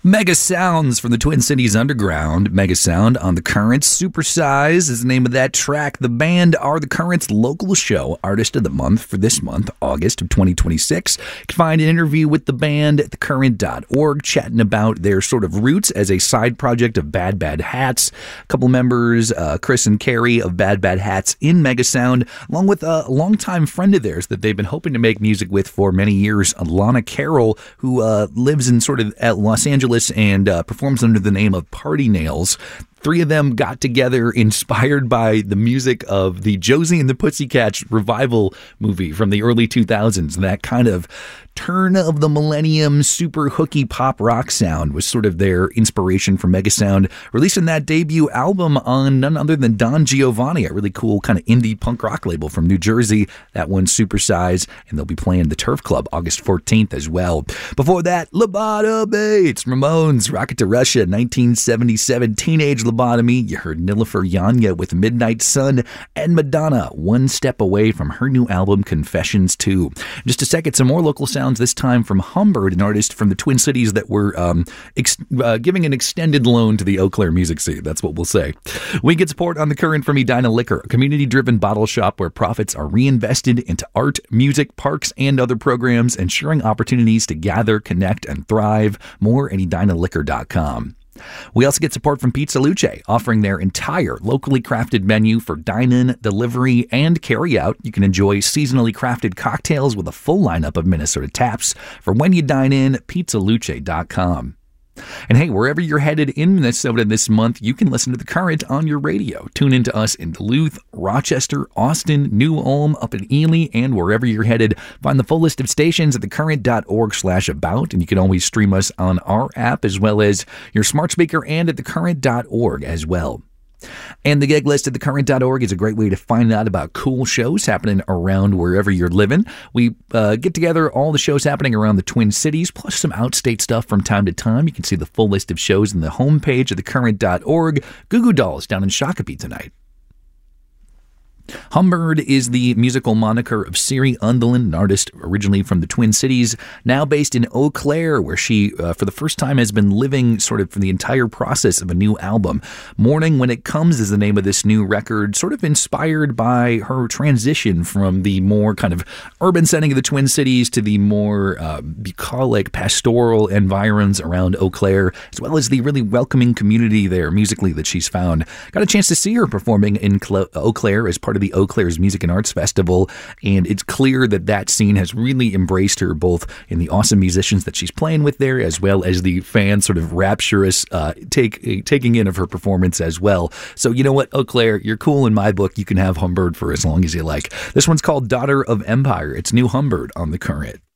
Mega Sounds from the Twin Cities Underground. Mega Sound on The Currents. Supersize is the name of that track. The band are The Currents' local show Artist of the Month for this month, August of 2026. You can find an interview with the band at thecurrent.org chatting about their sort of roots as a side project of Bad Bad Hats. A couple members, Chris and Carrie of Bad Bad Hats in Mega Sound, along with a longtime friend of theirs that they've been hoping to make music with for many years, Lana Carroll, who lives in sort of at Los Angeles and performs under the name of Party Nails. Three of them got together inspired by the music of the Josie and the Pussycats revival movie from the early 2000s. That kind of turn of the millennium, super hooky pop rock sound was sort of their inspiration for Mega Sound, releasing that debut album on none other than Don Giovanni, a really cool kind of indie punk rock label from New Jersey. That one's Supersize, and they'll be playing the Turf Club August 14th as well. Before that, Lobotomy, Ramones, Rocket to Russia, 1977, Teenage Lobotomy. You heard Nilüfer Yanya with Midnight Sun, and Madonna, One Step Away from her new album Confessions 2. Just a second, some more local sounds, this time from Humbird, an artist from the Twin Cities that we're giving an extended loan to the Eau Claire music scene. That's what we'll say. We get support on The Current from Edina Liquor, a community-driven bottle shop where profits are reinvested into art, music, parks, and other programs, ensuring opportunities to gather, connect, and thrive. More at edinaliquor.com. We also get support from Pizza Luce, offering their entire locally crafted menu for dine-in, delivery, and carry-out. You can enjoy seasonally crafted cocktails with a full lineup of Minnesota taps. For when you dine in, pizzaluce.com. And hey, wherever you're headed in Minnesota this month, you can listen to The Current on your radio. Tune in to us in Duluth, Rochester, Austin, New Ulm, up in Ely, and wherever you're headed. Find the full list of stations at thecurrent.org/about, and you can always stream us on our app as well as your smart speaker and at thecurrent.org as well. And the gig list at thecurrent.org is a great way to find out about cool shows happening around wherever you're living. We get together all the shows happening around the Twin Cities, plus some outstate stuff from time to time. You can see the full list of shows on the homepage of thecurrent.org. Goo Goo Dolls down in Shakopee tonight. Humbird is the musical moniker of Siri Undelin, an artist originally from the Twin Cities, now based in Eau Claire, where she, for the first time, has been living sort of for the entire process of a new album. Morning When It Comes is the name of this new record, sort of inspired by her transition from the more kind of urban setting of the Twin Cities to the more bucolic, pastoral environs around Eau Claire, as well as the really welcoming community there musically that she's found. Got a chance to see her performing in Eau Claire as part of the Eau Claire's Music and Arts Festival, and it's clear that that scene has really embraced her, both in the awesome musicians that she's playing with there, as well as the fans' sort of rapturous taking in of her performance as well. So you know what, Eau Claire, you're cool in my book. You can have Humbird for as long as you like. This one's called Daughter of Empire. It's new Humbird on The Current.